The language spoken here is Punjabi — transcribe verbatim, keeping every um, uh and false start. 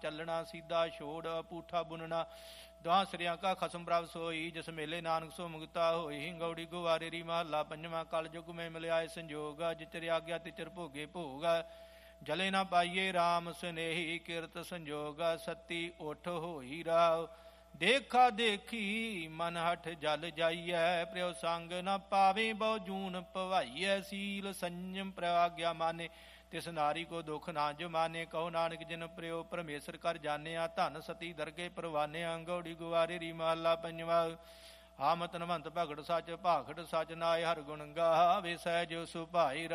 ਚੱਲਣਾ ਸੀਧਾ ਛੋੜ ਪੂਠਾ ਬੁਨਣਾ ਦਹਾਂ ਸਿਰਿਆਂ ਕਾ ਖਸਮ ਪ੍ਰਭ ਸੋਈ ਜਿਸ ਮੇਲੇ ਨਾਨਕ ਸੋ ਮੁਕਤਾ ਹੋਈ ਗੌੜੀ ਗੁਵਾਰੇਰੀ ਮਹੱਲਾ ਪੰਜਵਾਂ ਕਲ ਯੁਗ ਮੈਂ ਮਿਲਿਆਏ ਸੰਜੋਗ ਜਿਚਰ ਆਗਿਆ ਤਿਚਰ ਭੋਗੇ ਭੋਗ ਜਲੇ ਨਾ ਪਾਈਏ ਰਾਮ ਸਨੇਹੀ ਕਿਰਤ ਸੰਜੋਗ ਸਤੀ ਉਠ ਹੋਈ ਰਾਵ ਦੇਖਾ ਦੇਖੀ ਮਨ ਹਠ ਜਲ ਜਾਈਐ ਪ੍ਰਿਉ ਸੰਗ ਨ ਪਾਵੇ ਬਹੁ ਜੂਨ ਭਵਾਈਐ ਸੀਲ ਸੰਜਮ ਪ੍ਰਆਗਿਆ ਮਾਨੇ ਤਿਸ ਨਾਰੀ ਕੋ ਦੁਖ ਨਾ ਜਮਾਨੇ ਕਹੋ ਨਾਨਕ ਜਿਨ ਪ੍ਰਿਉ ਪਰਮੇਸ਼ਰ ਕਰ ਜਾਣਿਆ ਧਨ ਸਤੀ ਦਰਗੇ ਪਰਵਾਨਿਆ ਗੌੜੀ ਗੁਵਾਰੇਰੀ ਮਹੱਲਾ ਪੰਜਵਾ ਆਮਤ ਨਵੰਤ ਭਗਤ ਸੱਚ ਭਾਖੜ ਸੱਚ ਨਾਏ ਹਰ ਗੁਣ ਗਾਵੇ ਸਹਿਜ ਸੁਭਾਈ